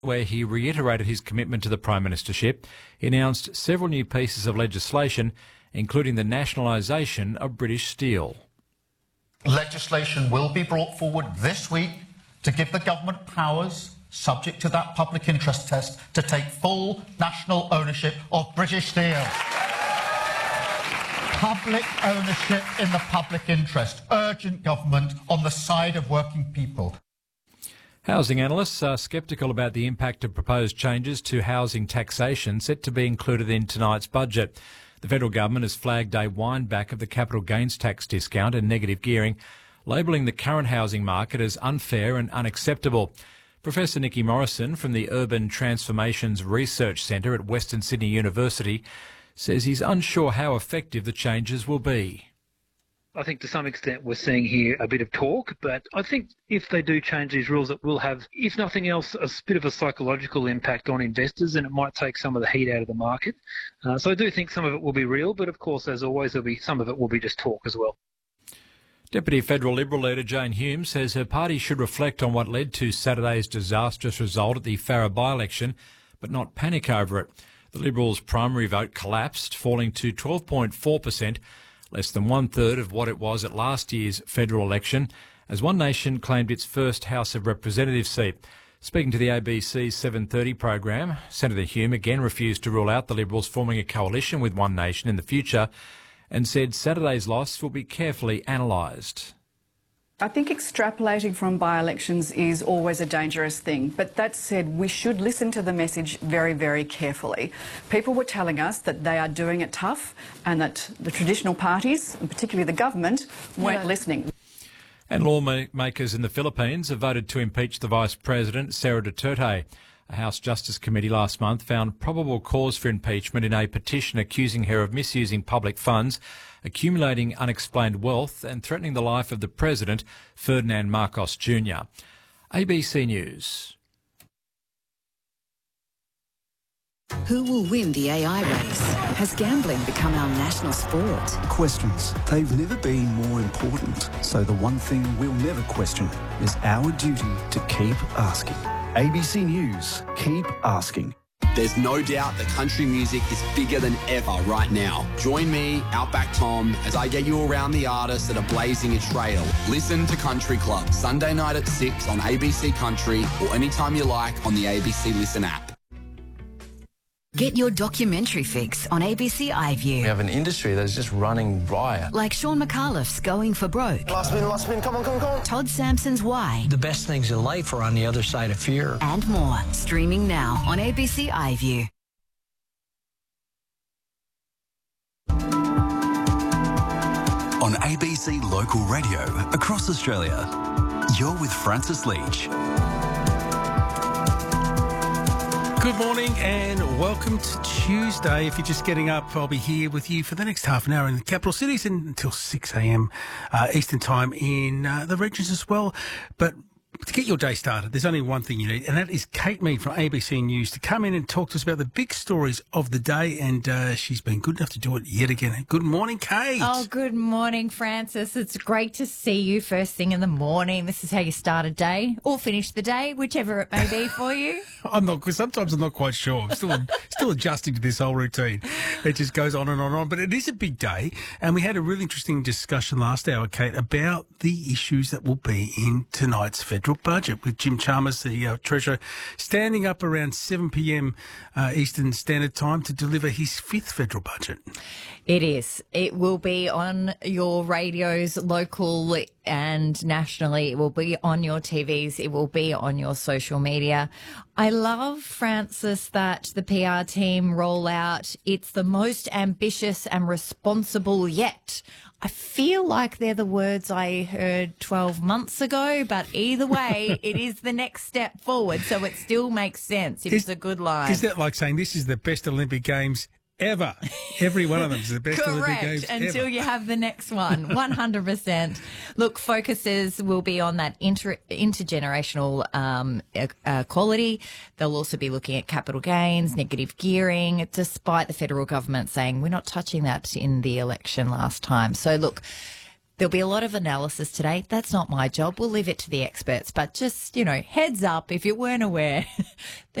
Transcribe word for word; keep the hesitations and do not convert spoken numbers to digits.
where he reiterated his commitment to the Prime Ministership. He announced several new pieces of legislation, including the nationalisation of British Steel. Legislation will be brought forward this week to give the government powers, subject to that public interest test, to take full national ownership of British Steel. Public ownership in the public interest. Urgent government on the side of working people. Housing analysts are sceptical about the impact of proposed changes to housing taxation set to be included in tonight's budget. The federal government has flagged a wind-back of the capital gains tax discount and negative gearing, labelling the current housing market as unfair and unacceptable. Professor Nicky Morrison from the Urban Transformations Research Centre at Western Sydney University says he's unsure how effective the changes will be. I think to some extent we're seeing here a bit of talk, but I think if they do change these rules, it will have, if nothing else, a bit of a psychological impact on investors, and it might take some of the heat out of the market. Uh, so I do think some of it will be real, but of course, as always, there'll be some of it will be just talk as well. Deputy Federal Liberal leader Jane Hume says her party should reflect on what led to Saturday's disastrous result at the Farrer by-election, but not panic over it. The Liberals' primary vote collapsed, falling to twelve point four percent, less than one-third of what it was at last year's federal election, as One Nation claimed its first House of Representatives seat. Speaking to the A B C's seven thirty program, Senator Hume again refused to rule out the Liberals forming a coalition with One Nation in the future and said Saturday's loss will be carefully analysed. I think extrapolating from by-elections is always a dangerous thing. But that said, we should listen to the message very, very carefully. People were telling us that they are doing it tough and that the traditional parties, and particularly the government, weren't yeah. listening. And lawmakers in the Philippines have voted to impeach the Vice President, Sara Duterte. A House Justice Committee last month found probable cause for impeachment in a petition accusing her of misusing public funds, accumulating unexplained wealth and threatening the life of the President, Ferdinand Marcos Junior A B C News. Who will win the A I race? Has gambling become our national sport? Questions. They've never been more important. So the one thing we'll never question is our duty to keep asking. A B C News. Keep asking. There's no doubt that country music is bigger than ever right now. Join me, Outback Tom, as I get you around the artists that are blazing a trail. Listen to Country Club, Sunday night at six on A B C Country or anytime you like on the A B C Listen app. Get your documentary fix on A B C iView. We have an industry that's just running riot. Like Sean McAuliffe's Going for Broke. Last spin, last spin, come on, come on, come on. Todd Sampson's Why. The best things in life are on the other side of fear. And more. Streaming now on A B C iView. On A B C Local Radio across Australia, you're with Francis Leach. Good morning and welcome to Tuesday. If you're just getting up, I'll be here with you for the next half an hour in the capital cities and until six a.m. Uh, Eastern Time in uh, the regions as well. But to get your day started, there's only one thing you need, and that is Kate Mead from A B C News to come in and talk to us about the big stories of the day, and uh, she's been good enough to do it yet again. Good morning, Kate. Oh, good morning, Francis. It's great to see you first thing in the morning. This is how you start a day or finish the day, whichever it may be for you. I'm not, because sometimes I'm not quite sure. I'm still still adjusting to this whole routine. It just goes on and on and on. But it is a big day, and we had a really interesting discussion last hour, Kate, about the issues that will be in tonight's federal budget, with Jim Chalmers, the uh, Treasurer, standing up around seven p.m. Uh, Eastern Standard Time to deliver his fifth federal budget. It is. It will be on your radios, local and nationally. It will be on your T Vs. It will be on your social media. I love, Francis, that the P R team roll out, it's the most ambitious and responsible yet. I feel like they're the words I heard twelve months ago, but either way, it is the next step forward, so it still makes sense if is, it's a good line. Is that like saying this is the best Olympic Games ever? Every one of them is the best Correct, Olympic Games until ever. you have the next one, one hundred percent. Look, focuses will be on that inter- intergenerational um, uh, quality. They'll also be looking at capital gains, negative gearing, despite the federal government saying we're not touching that in the election last time. So, look, There'll be a lot of analysis today. That's not my job. We'll leave it to the experts. But just, you know, heads up, if you weren't aware, there